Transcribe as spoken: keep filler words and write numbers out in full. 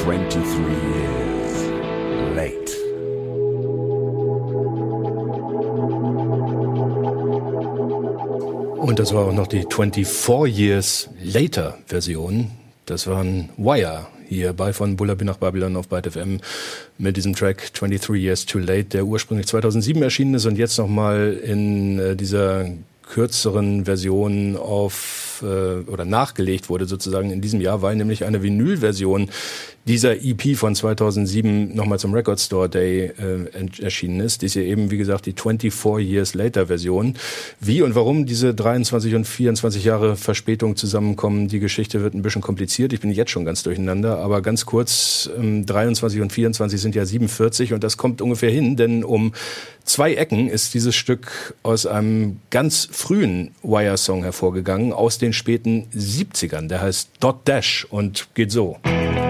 twenty-three years late. Und das war auch noch die twenty-four Years Later Version. Das waren Wire hier bei von Bullaby nach Babylon auf Byte F M mit diesem Track twenty-three Years Too Late, der ursprünglich zweitausendsieben erschienen ist und jetzt nochmal in äh, dieser kürzeren Version auf äh, oder nachgelegt wurde sozusagen in diesem Jahr, weil nämlich eine Vinyl-Version dieser E P von zweitausendsieben nochmal zum Record Store Day äh, erschienen ist. Die ist ja eben, wie gesagt, die twenty-four Years Later Version. Wie und warum diese dreiundzwanzig und vierundzwanzig Jahre Verspätung zusammenkommen, die Geschichte wird ein bisschen kompliziert. Ich bin jetzt schon ganz durcheinander, aber ganz kurz, ähm, dreiundzwanzig und vierundzwanzig sind ja siebenundvierzig und das kommt ungefähr hin, denn um zwei Ecken ist dieses Stück aus einem ganz frühen Wire-Song hervorgegangen, aus den späten siebzigern. Der heißt Dot Dash und geht so.